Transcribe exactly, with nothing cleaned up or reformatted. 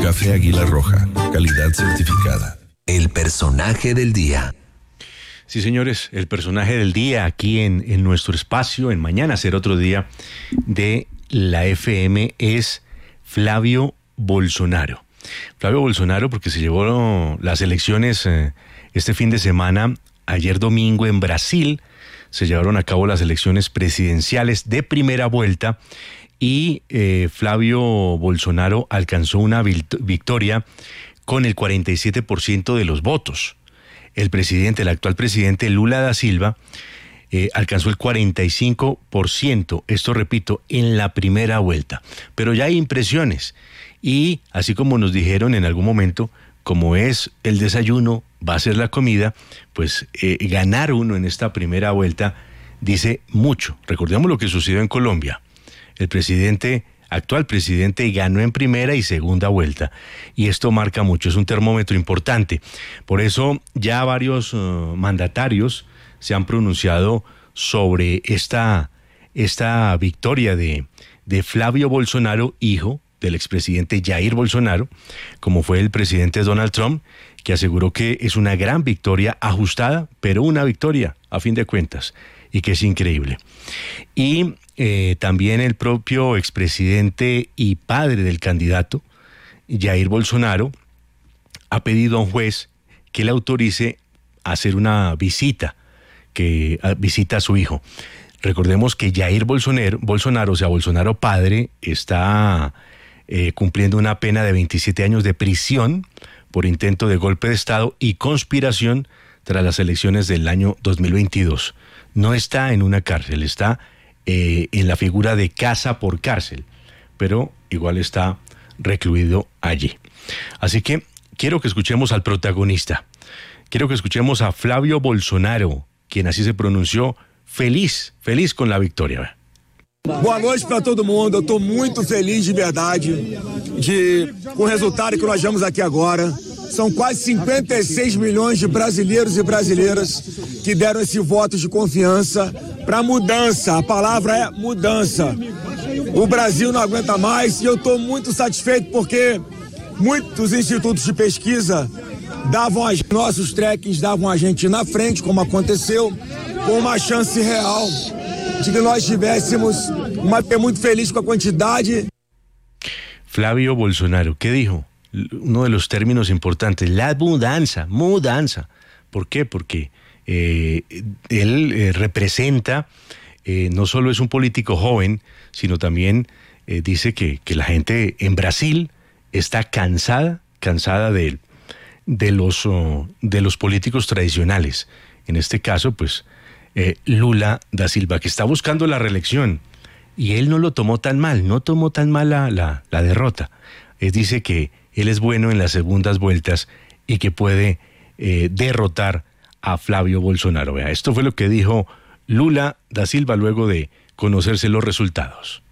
Café Águila Roja, calidad certificada. El personaje del día. Sí, señores, el personaje del día aquí en, en nuestro espacio, en Mañana Será Otro Día de la F M, es Flavio Bolsonaro. Flavio Bolsonaro, porque se llevó las elecciones eh, este fin de semana, ayer domingo en Brasil, se llevaron a cabo las elecciones presidenciales de primera vuelta y eh, Flavio Bolsonaro alcanzó una victoria con el cuarenta y siete por ciento de los votos. El presidente, el actual presidente Lula da Silva, eh, alcanzó el cuarenta y cinco por ciento, esto repito, en la primera vuelta. Pero ya hay impresiones y así como nos dijeron en algún momento, como es el desayuno, va a ser la comida, pues eh, ganar uno en esta primera vuelta dice mucho. Recordemos lo que sucedió en Colombia. El presidente, actual presidente, ganó en primera y segunda vuelta. Y esto marca mucho, es un termómetro importante. Por eso ya varios uh, mandatarios se han pronunciado sobre esta, esta victoria de, de Flavio Bolsonaro, hijo del expresidente Jair Bolsonaro, como fue el presidente Donald Trump, que aseguró que es una gran victoria ajustada, pero una victoria a fin de cuentas, y que es increíble. Y eh, también el propio expresidente y padre del candidato, Jair Bolsonaro, ha pedido a un juez que le autorice a hacer una visita, que a, visita a su hijo. Recordemos que Jair Bolsonaro, Bolsonaro, o sea, Bolsonaro padre, está eh, cumpliendo una pena de veintisiete años de prisión por intento de golpe de Estado y conspiración tras las elecciones del año dos mil veintidós. No está en una cárcel, está eh, en la figura de casa por cárcel, pero igual está recluido allí. Así que quiero que escuchemos al protagonista. Quiero que escuchemos a Flavio Bolsonaro, quien así se pronunció, feliz, feliz con la victoria. Boa noite para todo mundo, eu estou muito feliz de verdade de, com o resultado que nós vemos aqui agora. São quase cinquenta e seis milhões de brasileiros e brasileiras que deram esse voto de confiança para mudança, a palavra é mudança. O Brasil não aguenta mais e eu estou muito satisfeito porque muitos institutos de pesquisa davam a nossos trackings, davam a gente na frente, como aconteceu, com uma chance real de que nós tivéssemos uma muito feliz com a quantidade. Flavio Bolsonaro, ¿qué dijo? Uno de los términos importantes, la mudanza, mudanza. ¿Por qué? Porque eh, él eh, representa, eh, no solo es un político joven, sino también eh, dice que, que la gente en Brasil está cansada, cansada de, de, los, oh, de los políticos tradicionales. En este caso, pues, eh, Lula da Silva, que está buscando la reelección. Y él no lo tomó tan mal, no tomó tan mal la, la, la derrota. Él dice que él es bueno en las segundas vueltas y que puede eh, derrotar a Flavio Bolsonaro. Vea, esto fue lo que dijo Lula da Silva luego de conocerse los resultados.